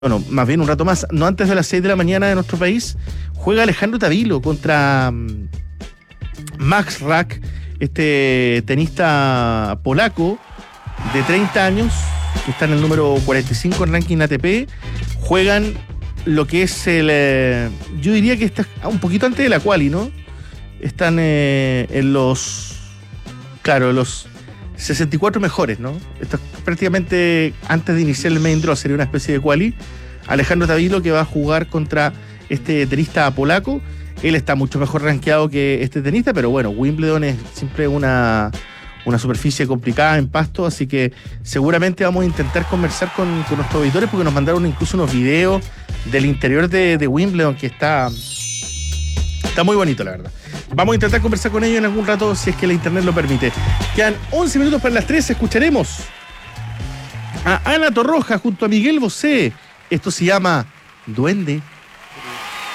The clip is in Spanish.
bueno, más bien un rato más, no antes de las 6 de la mañana de nuestro país, juega Alejandro Tavilo contra Max Rack, este tenista polaco de 30 años, que está en el número 45 en ranking ATP. Juegan lo que es yo diría que está un poquito antes de la quali, ¿no? Están en los 64 mejores, ¿no? Esto es prácticamente antes de iniciar el main draw, sería una especie de quali. Alejandro Tavilo, que va a jugar contra este tenista polaco. Él está mucho mejor rankeado que este tenista, pero bueno, Wimbledon es siempre una superficie complicada en pasto, así que seguramente vamos a intentar conversar con nuestros auditores, porque nos mandaron incluso unos videos del interior de Wimbledon, que está muy bonito, la verdad. Vamos a intentar conversar con ellos en algún rato, si es que la internet lo permite. Quedan 11 minutos para las 3, escucharemos a Ana Torroja junto a Miguel Bosé. Esto se llama Duende.